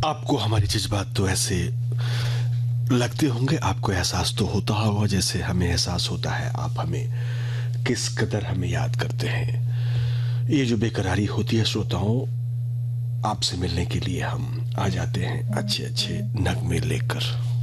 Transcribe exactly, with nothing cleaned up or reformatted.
आपको हमारी जज्बात तो ऐसे लगते होंगे, आपको एहसास तो होता होगा जैसे हमें एहसास होता है। आप हमें किस कदर हमें याद करते हैं। ये जो बेकरारी होती है श्रोताओं, आपसे मिलने के लिए हम आ जाते हैं अच्छे अच्छे नगमे लेकर।